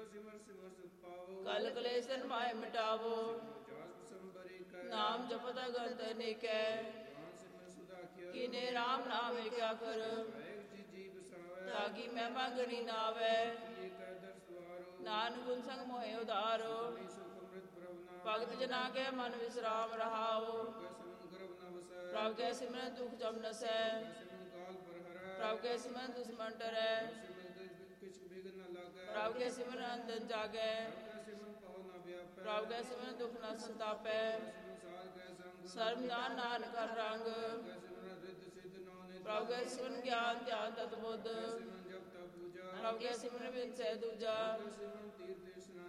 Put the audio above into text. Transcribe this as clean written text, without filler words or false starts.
ਕਲ ਕਲੇਸ਼ ਮਾਇ ਮਿਟਾਵੋ। ਨਾਮ ਜਪਤ ਅਗੰਤ ਅਨੇਕੈ। ਕਿਨੇ ਰਾਮ ਨਾਮੇ ਕਿਆ ਕਰ। ਤਾਗੀ ਮਹਿਮਾ ਗਣੀ ਨਾਵੈ। ਨਾਨਕ ਗੁਣ ਸੰਗ ਮੋਹਿ ਉਧਾਰੋ। ਭਗਤ ਜਨਾ ਕੇ ਮਨ ਵਿਸਰਾਮ ਰਹਾਓ। ਪ੍ਰਭ ਕੈ ਸਿਮਰਨ ਦੁਖ ਜਮ ਨਸੈ। ਪ੍ਰਭ ਕੈ ਸਿਮਰਨ ਦੁਸ਼ਮਨ ਡਰੈ। ਪ੍ਰਭ ਕੈ ਸਿਮਰਨ ਅੰਧਨ ਜਾਗੈ। ਪ੍ਰਭ ਕੈ ਸਿਮਰਨ ਦੁਖ ਨ ਸੰਤਾਪੈ। ਸਰਬਨਾਨ ਨਾਨਕ ਹਰਿ ਰੰਗ। ਪ੍ਰਭ ਕੈ ਸਿਮਰਨ ਗਿਆਨ ਧਿਆਨ ਤਤ ਬੁੱਧ। ਪ੍ਰਭ ਕੈ ਸਿਮਰਨ ਬਿਨ ਸਹਿ ਦੂਜਾ।